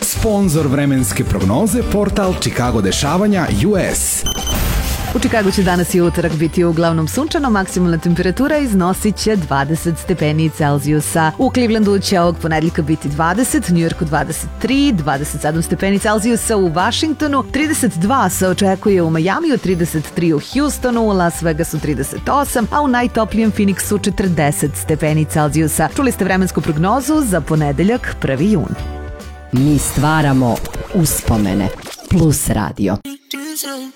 Sponzor vremenske prognoze portal Chicago dešavanja US. U Čikagu će danas i utorak biti uglavnom sunčano, maksimalna temperatura iznosit će 20 stepeni Celzijusa. U Clevelandu će ovog ponedeljka biti 20, New Yorku 23, 27 stepeni Celzijusa u Washingtonu, 32 se očekuje u Majamiju, 33 u Houstonu, u Las Vegasu 38, a u najtoplijem Phoenixu 40 stepeni Celzijusa. Čuli ste vremensku prognozu za ponedeljak 1. jun. Mi stvaramo uspomene. Plus radio.